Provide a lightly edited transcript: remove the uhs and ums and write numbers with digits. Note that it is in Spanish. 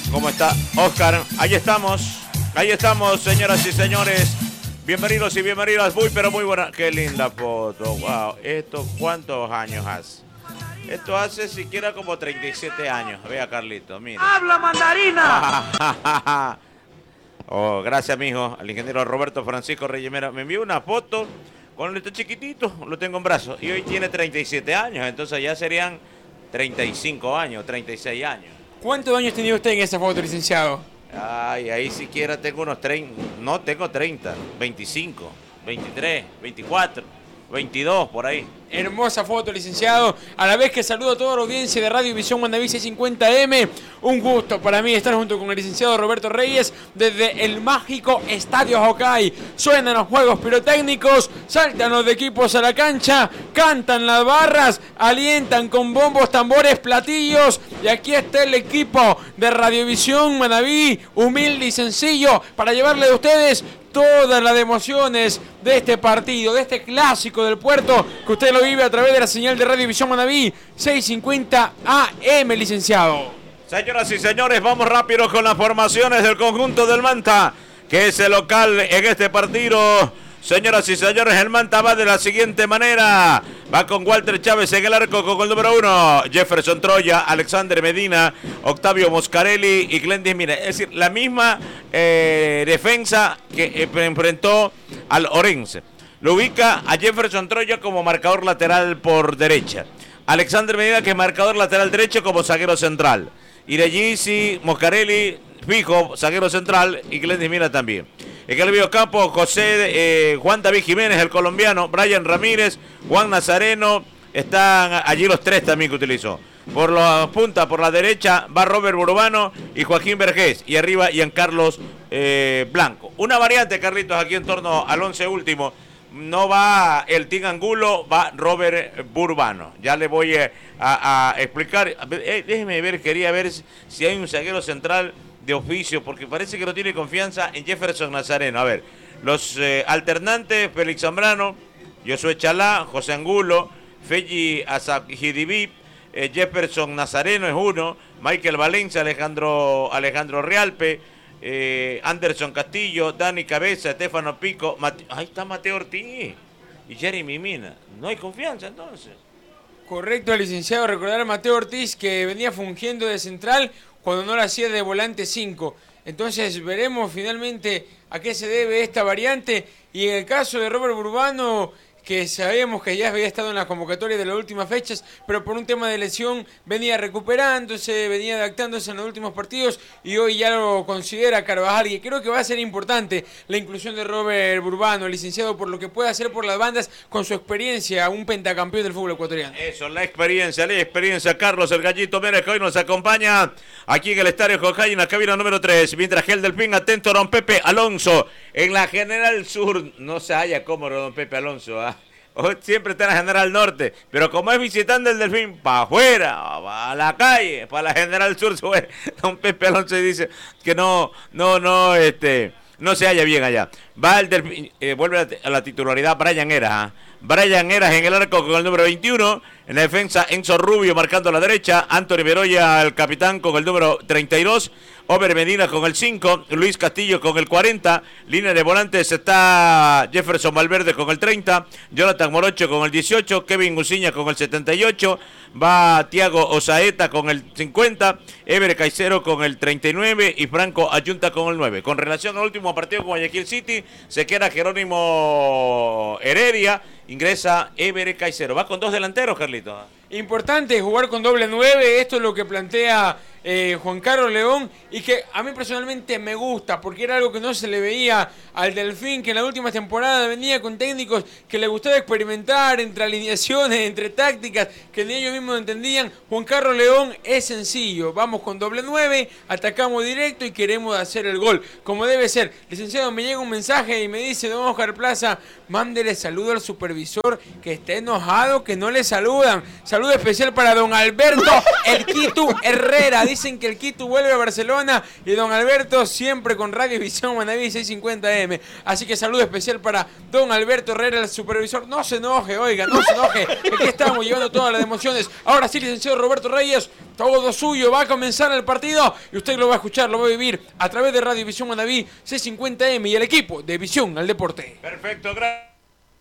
¿Cómo está Oscar? Ahí estamos, señoras y señores. Bienvenidos y bienvenidas. Muy, pero muy buena. Qué linda foto. Wow. ¿Esto cuántos años hace? Esto hace siquiera como 37 años. Vea, Carlito, mire. ¡Habla mandarina! Oh, gracias, mijo. Al ingeniero Roberto Francisco Reyemera. Me envió una foto con este chiquitito. Lo tengo en brazos. Y hoy tiene 37 años. Entonces ya serían 35 años, 36 años. ¿Cuántos años tenía usted en esa foto, licenciado? Ay, ahí siquiera tengo unos 30. No, tengo 30. 25, 23, 24, 22, por ahí. Hermosa foto, licenciado. A la vez que saludo a toda la audiencia de Radio Visión Manabí 650M. Un gusto para mí estar junto con el licenciado Roberto Reyes desde el mágico Estadio Hokkaido. Suenan los juegos pirotécnicos, saltan los equipos a la cancha, cantan las barras, alientan con bombos, tambores, platillos. Y aquí está el equipo de Radiovisión Manabí, humilde y sencillo, para llevarle a ustedes todas las emociones de este partido, de este clásico del puerto, que usted lo vive a través de la señal de Radio Visión Manabí 650 AM, licenciado. Señoras y señores, vamos rápido con las formaciones del conjunto del Manta, que es el local en este partido. Señoras y señores, el Manta va de la siguiente manera. Va con Walter Chávez en el arco con el número 1. Jefferson Troya, Alexander Medina, Octavio Moscarelli y Glendis Mira. Es decir, la misma defensa que enfrentó al Orense. Lo ubica a Jefferson Troya como marcador lateral por derecha. Alexander Medina, que es marcador lateral derecho, como zaguero central. Irellisi, Moscarelli, fijo, zaguero central, y Glendis Mira también. En el mediocampo, Juan David Jiménez, el colombiano, Brian Ramírez, Juan Nazareno, están allí los tres también que utilizó. Por la punta, por la derecha, va Robert Burbano y Joaquín Vergés. Y arriba, Giancarlos Blanco. Una variante, Carlitos, aquí en torno al 11 último. No va el Team Angulo, va Robert Burbano. Ya le voy a explicar. Déjeme ver, quería ver si hay un zaguero central de oficio, porque parece que no tiene confianza en Jefferson Nazareno. A ver, los alternantes: Félix Zambrano, Josué Chalá, José Angulo, Feji Azahidibí, Jefferson Nazareno es uno, Michael Valencia, Alejandro Realpe, Anderson Castillo, Dani Cabeza, Estefano Pico, ahí está Mateo Ortiz y Jeremy Mina. No hay confianza entonces. Correcto, licenciado. Recordar a Mateo Ortiz, que venía fungiendo de central cuando no lo hacía de volante 5. Entonces veremos finalmente a qué se debe esta variante. Y en el caso de Robert Burbano, que sabemos que ya había estado en la convocatoria de las últimas fechas, pero por un tema de lesión venía recuperándose, venía adaptándose en los últimos partidos, y hoy ya lo considera Carvajal, y creo que va a ser importante la inclusión de Robert Burbano, licenciado, por lo que puede hacer por las bandas con su experiencia, un pentacampeón del fútbol ecuatoriano. Eso, la experiencia. Carlos el Gallito Mérez, que hoy nos acompaña aquí en el Estadio Hokkaido, en la cabina número 3, mientras que el Delfín, atento, don Pepe Alonso, en la General Sur. No se halla cómodo don Pepe Alonso, siempre está en la General Norte, pero como es visitante del Delfín, para afuera, a la calle, para la General Sur, don Pepe Alonso dice que no se halla bien allá. Va el Delfín, vuelve a la titularidad Brian Eras, Brian Eras en el arco con el número 21, en la defensa Enzo Rubio marcando a la derecha, Anthony Beroya, el capitán, con el número 32, Ober Medina con el 5, Luis Castillo con el 40, línea de volantes está Jefferson Valverde con el 30, Jonathan Morocho con el 18, Kevin Gusiña con el 78, va Thiago Osaeta con el 50, Ever Caicedo con el 39 y Franco Ayunta con el 9. Con relación al último partido con Guayaquil City, se queda Jerónimo Heredia, ingresa Ever Caicedo. Va con dos delanteros, Carlito. Importante jugar con doble 9, esto es lo que plantea Juan Carlos León, y que a mí personalmente me gusta, porque era algo que no se le veía al Delfín, que en la última temporada venía con técnicos que le gustaba experimentar entre alineaciones, entre tácticas, que ni ellos mismos entendían. Juan Carlos León es sencillo, vamos con doble 9, atacamos directo y queremos hacer el gol, como debe ser. Licenciado, me llega un mensaje y me dice don Oscar Plaza, mándele saludo al supervisor, que está enojado, que no le saludan. Saludo especial para don Alberto El Quitu Herrera, dice dicen que el Quito vuelve a Barcelona y don Alberto siempre con Radio Visión Manaví 650M. Así que saludo especial para don Alberto Herrera, el supervisor. No se enoje, oiga, no se enoje. Aquí estamos llevando todas las emociones. Ahora sí, licenciado Roberto Reyes, todo suyo. Va a comenzar el partido y usted lo va a escuchar, lo va a vivir a través de Radio Visión Manaví 650M y el equipo de Visión al Deporte. Perfecto, gracias.